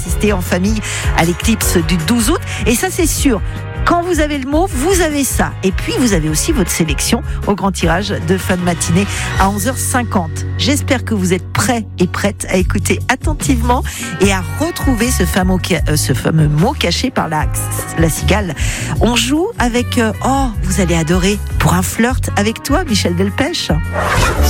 assister en famille à l'éclipse du 12 août. Et ça, c'est sûr. Quand vous avez le mot, vous avez ça. Et puis, vous avez aussi votre sélection au grand tirage de fin de matinée à 11h50. J'espère que vous êtes prêts et prêtes à écouter attentivement et à retrouver ce fameux mot caché par la cigale. On joue avec, vous allez adorer, Pour un flirt avec toi, Michel Delpech.